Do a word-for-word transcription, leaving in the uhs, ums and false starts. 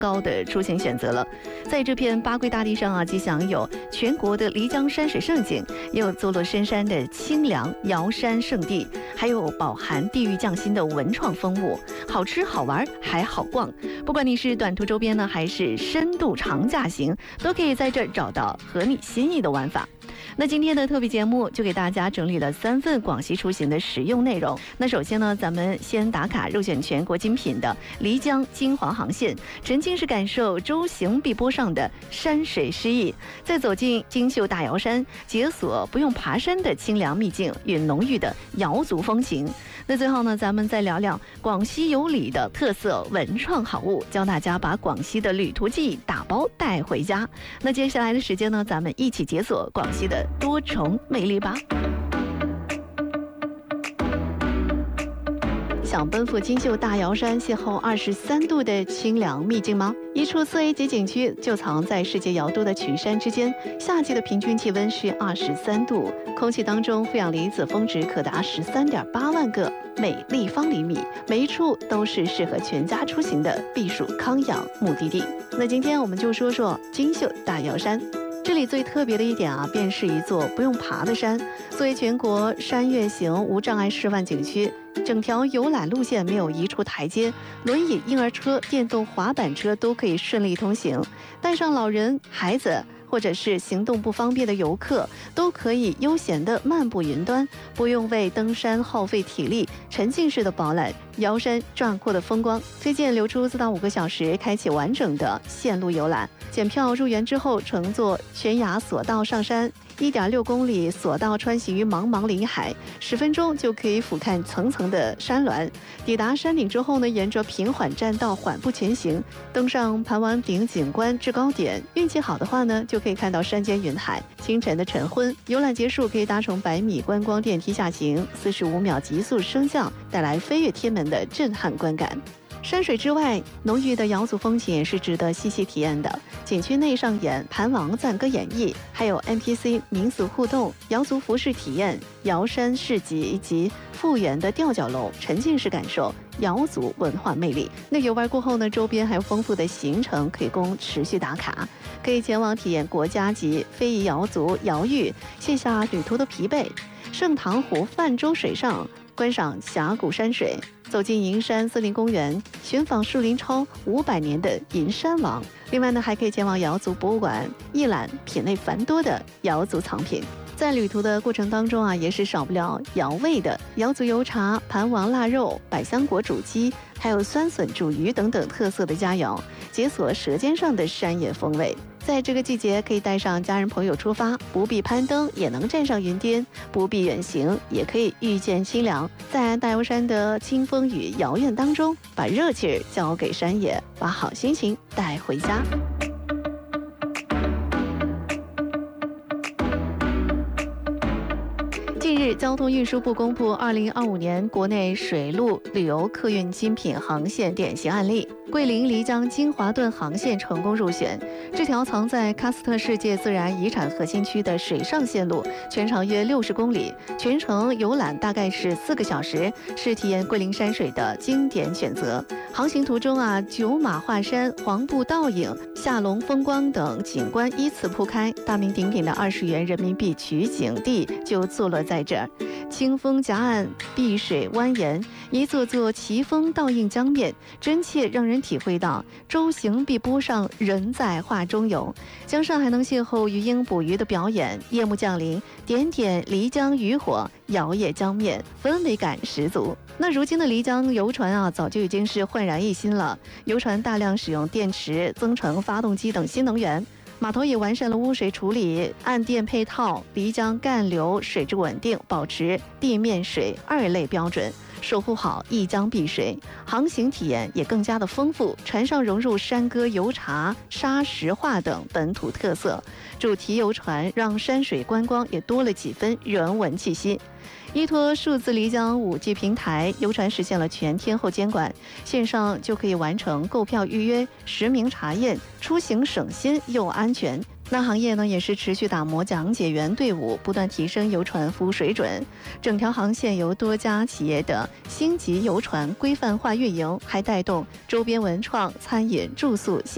高的出行选择了。在这片八桂大地上啊，既享有全国的漓江山水胜景，也有坐落深山的清凉瑶山圣地，还有饱含地域匠心的文创风物，好吃好玩还好逛。不管你是短途周边呢，还是深度长假行，都可以在这儿找到合你心意的玩法。那今天的特别节目就给大家整理了三份广西出行的实用内容。那首先呢，咱们先打卡入选全国精品的漓江金华航线，沉浸式感受舟行碧波上的山水诗意，再走进金秀大瑶山，解锁不用爬山的清凉秘境与浓郁的瑶族风情。那最后呢，咱们再聊聊广西有礼的特色文创好物，教大家把广西的旅途记忆打包带回家。那接下来的时间呢，咱们一起解锁广西的多重魅力吧。想奔赴金秀大瑶山，邂逅二十三度的清凉秘境吗？一处四 A 级景区就藏在世界瑶都的曲山之间，夏季的平均气温是二十三度，空气当中负氧离子峰值可达十三点八万个每立方厘米，每一处都是适合全家出行的避暑康养目的地。那今天我们就说说金秀大瑶山。这里最特别的一点啊，便是一座不用爬的山。作为全国山岳型无障碍示范景区，整条游览路线没有一处台阶，轮椅、婴儿车、电动滑板车都可以顺利通行。带上老人、孩子或者是行动不方便的游客，都可以悠闲地漫步云端，不用为登山耗费体力，沉浸式的饱览瑶山壮阔的风光。推荐留出四到五个小时，开启完整的线路游览。检票入园之后，乘坐悬崖索道上山，一点六公里索道穿行于茫茫林海，十分钟就可以俯瞰层层的山峦。抵达山顶之后呢，沿着平缓栈道缓步前行，登上盘王顶景观制高点。运气好的话呢，就可以看到山间云海。清晨的晨昏，游览结束可以搭乘百米观光电梯下行，四十五秒急速升降，带来飞越天门的震撼观感。山水之外，浓郁的瑶族风情也是值得细细体验的。景区内上演盘王赞歌演绎，还有 N P C 民俗互动、瑶族服饰体验、瑶山市集以及复原的吊脚楼，沉浸式感受瑶族文化魅力。那游玩过后呢，周边还有丰富的行程可以供持续打卡，可以前往体验国家级非遗瑶族瑶玉，卸下旅途的疲惫。盛唐湖泛舟水上，观赏峡谷山水，走进银山森林公园，寻访树龄超五百年的银山王。另外呢，还可以前往瑶族博物馆，一览品类繁多的瑶族藏品。在旅途的过程当中啊，也是少不了瑶味的瑶族油茶、盘王腊肉、百香果煮鸡，还有酸笋煮鱼等等特色的佳肴，解锁舌尖上的山野风味。在这个季节，可以带上家人朋友出发，不必攀登也能站上云巅，不必远行也可以遇见清凉。在大瑶山的清风与瑶韵当中，把热气儿交给山野，把好心情带回家。近日，交通运输部公布二零二五年国内水陆旅游客运精品航线典型案例，桂林漓江金华顿航线成功入选。这条藏在喀斯特世界自然遗产核心区的水上线路，全长约六十公里，全程游览大概是四个小时，是体验桂林山水的经典选择。航行途中啊，九马画山、黄布倒影、下龙风光等景观依次铺开，大名鼎鼎的二十元人民币取景地就坐落在这儿。清风夹岸，碧水蜿蜒，一座座奇峰倒映江面，真切让人体会到舟行碧波上，人在画中游。江上还能邂逅鱼鹰捕鱼的表演，夜幕降临，点点漓江渔火摇曳江面，氛围感十足。那如今的漓江游船啊，早就已经是焕然一新了。游船大量使用电池、增程发动机等新能源，码头也完善了污水处理、岸电配套，漓江干流水质稳定，保持地面水二类标准，守护好一江碧水。航行体验也更加的丰富，船上融入山歌、油茶、沙石画等本土特色，主题游船让山水观光也多了几分人文气息。依托数字漓江 五 G 平台，游船实现了全天候监管，线上就可以完成购票预约、实名查验，出行省心又安全。那行业呢也是持续打磨讲解员队伍，不断提升游船服务水准。整条航线由多家企业的星级游船规范化运营，还带动周边文创、餐饮、住宿